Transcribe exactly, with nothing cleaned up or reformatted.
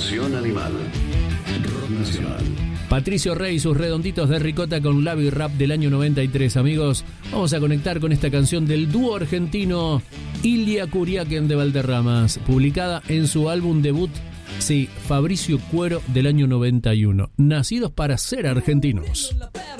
Canción Animal. Rock Nacional. Patricio Rey y sus redonditos de ricota con Labi Rap del año noventa y tres, amigos. Vamos a conectar con esta canción del dúo argentino Ilia Kuriaken de Valderramas, publicada en su álbum debut, sí, Fabricio Cuero del año noventa y uno. Nacidos para ser argentinos.